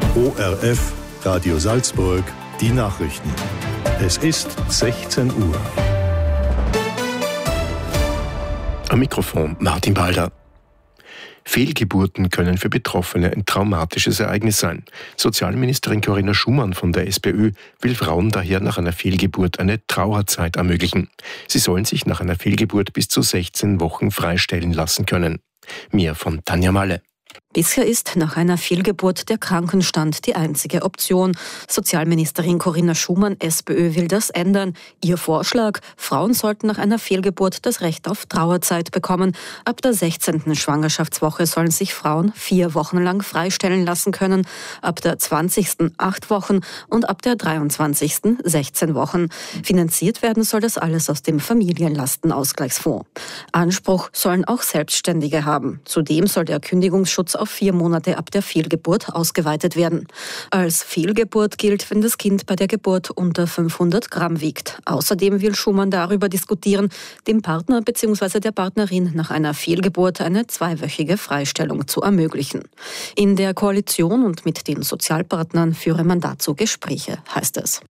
ORF, Radio Salzburg, die Nachrichten. Es ist 16 Uhr. Am Mikrofon Martin Balder. Fehlgeburten können für Betroffene ein traumatisches Ereignis sein. Sozialministerin Corinna Schumann von der SPÖ will Frauen daher nach einer Fehlgeburt eine Trauerzeit ermöglichen. Sie sollen sich nach einer Fehlgeburt bis zu 16 Wochen freistellen lassen können. Mehr von Tanja Malle. Bisher ist nach einer Fehlgeburt der Krankenstand die einzige Option. Sozialministerin Corinna Schumann, SPÖ, will das ändern. Ihr Vorschlag: Frauen sollten nach einer Fehlgeburt das Recht auf Trauerzeit bekommen. Ab der 16. Schwangerschaftswoche sollen sich Frauen 4 Wochen lang freistellen lassen können, ab der 20. 8 Wochen und ab der 23. 16 Wochen. Finanziert werden soll das alles aus dem Familienlastenausgleichsfonds. Anspruch sollen auch Selbstständige haben. Zudem soll der Kündigungsschutz auf 4 Monate ab der Fehlgeburt ausgeweitet werden. Als Fehlgeburt gilt, wenn das Kind bei der Geburt unter 500 Gramm wiegt. Außerdem will Schumann darüber diskutieren, dem Partner bzw. der Partnerin nach einer Fehlgeburt eine 2-wöchige Freistellung zu ermöglichen. In der Koalition und mit den Sozialpartnern führe man dazu Gespräche, heißt es.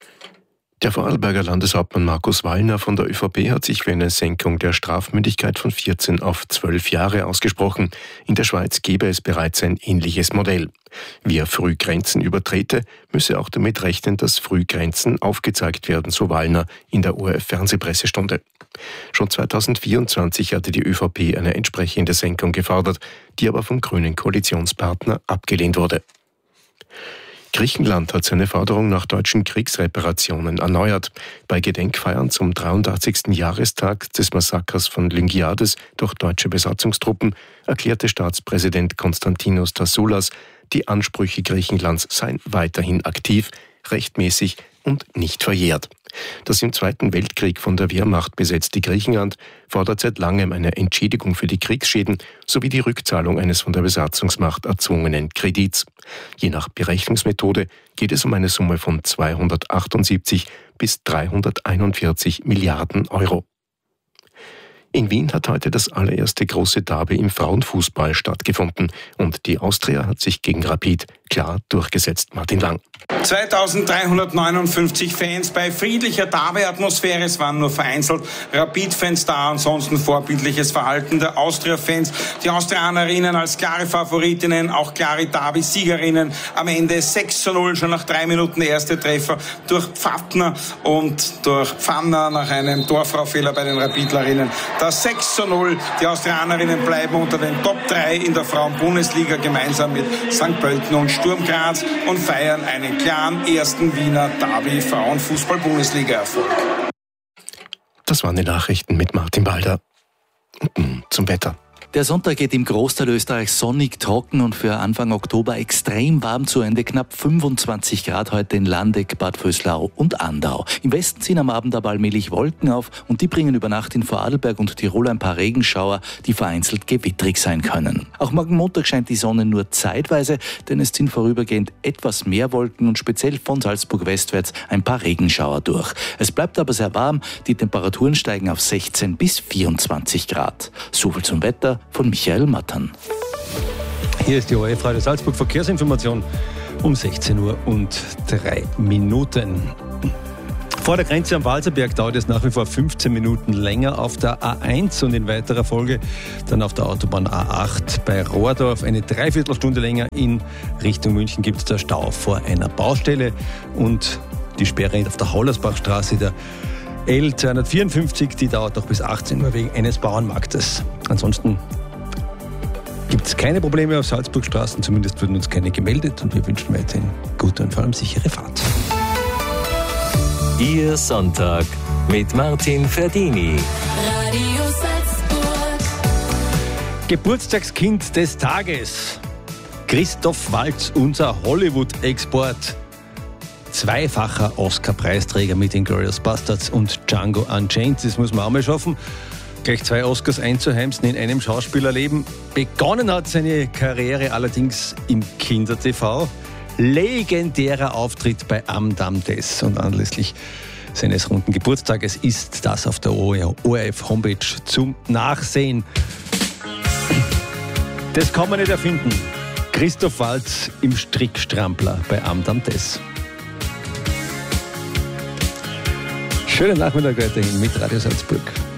Der Vorarlberger Landeshauptmann Markus Wallner von der ÖVP hat sich für eine Senkung der Strafmündigkeit von 14 auf 12 Jahre ausgesprochen. In der Schweiz gäbe es bereits ein ähnliches Modell. Wer früh Grenzen übertrete, müsse auch damit rechnen, dass früh Grenzen aufgezeigt werden, so Wallner in der ORF-Fernsehpressestunde. Schon 2024 hatte die ÖVP eine entsprechende Senkung gefordert, die aber vom grünen Koalitionspartner abgelehnt wurde. Griechenland hat seine Forderung nach deutschen Kriegsreparationen erneuert. Bei Gedenkfeiern zum 83. Jahrestag des Massakers von Lyngiades durch deutsche Besatzungstruppen erklärte Staatspräsident Konstantinos Tassoulas, die Ansprüche Griechenlands seien weiterhin aktiv, rechtmäßig und nicht verjährt. Das im Zweiten Weltkrieg von der Wehrmacht besetzte Griechenland fordert seit langem eine Entschädigung für die Kriegsschäden sowie die Rückzahlung eines von der Besatzungsmacht erzwungenen Kredits. Je nach Berechnungsmethode geht es um eine Summe von 278 bis 341 Milliarden Euro. In Wien hat heute das allererste große Derby im Frauenfußball stattgefunden und die Austria hat sich gegen Rapid klar durchgesetzt. Martin Lang. 2359 Fans bei friedlicher Derby-Atmosphäre. Es waren nur vereinzelt Rapid-Fans da, ansonsten vorbildliches Verhalten der Austria-Fans. Die Austrianerinnen als klare Favoritinnen, auch klare Derby-Siegerinnen. Am Ende 6:0, schon nach 3 Minuten der erste Treffer durch Pfaffner und durch Pfanner nach einem Torfraufehler bei den Rapidlerinnen. Das 6:0, die Austrianerinnen bleiben unter den Top 3 in der Frauen-Bundesliga gemeinsam mit St. Pölten und Sturm Graz und feiern einen klaren ersten Wiener Derby-Frauenfußball-Bundesliga-Erfolg. Das waren die Nachrichten mit Martin Balder. Und nun zum Wetter. Der Sonntag geht im Großteil Österreichs sonnig, trocken und für Anfang Oktober extrem warm zu Ende. Knapp 25 Grad heute in Landeck, Bad Vöslau und Andau. Im Westen ziehen am Abend aber allmählich Wolken auf und die bringen über Nacht in Vorarlberg und Tirol ein paar Regenschauer, die vereinzelt gewittrig sein können. Auch morgen Montag scheint die Sonne nur zeitweise, denn es ziehen vorübergehend etwas mehr Wolken und speziell von Salzburg westwärts ein paar Regenschauer durch. Es bleibt aber sehr warm, die Temperaturen steigen auf 16 bis 24 Grad. Soviel zum Wetter von Michael Mattern. Hier ist die ORF Radio Salzburg Verkehrsinformation um 16:03 Uhr. Vor der Grenze am Walserberg dauert es nach wie vor 15 Minuten länger auf der A1 und in weiterer Folge dann auf der Autobahn A8 bei Rohrdorf eine Dreiviertelstunde länger. In Richtung München gibt es da Stau vor einer Baustelle und die Sperre auf der Hollersbachstraße, der L254, die dauert noch bis 18 Uhr wegen eines Bauernmarktes. Ansonsten gibt es keine Probleme auf Salzburgstraßen, zumindest wurden uns keine gemeldet und wir wünschen weiterhin gute und vor allem sichere Fahrt. Ihr Sonntag mit Martin Ferdini. Radio Salzburg. Geburtstagskind des Tages. Christoph Waltz, unser Hollywood-Export. 2-facher Oscar-Preisträger mit Inglourious Basterds und Django Unchained. Das muss man auch mal schaffen. Gleich 2 Oscars einzuheimsen in einem Schauspielerleben. Begonnen hat seine Karriere allerdings im Kinder-TV. Legendärer Auftritt bei Amdam Des. Und anlässlich seines runden Geburtstages ist das auf der ORF-Homepage zum Nachsehen. Das kann man nicht erfinden. Christoph Waltz im Strickstrampler bei Amt am Tess. Schönen Nachmittag weiterhin mit Radio Salzburg.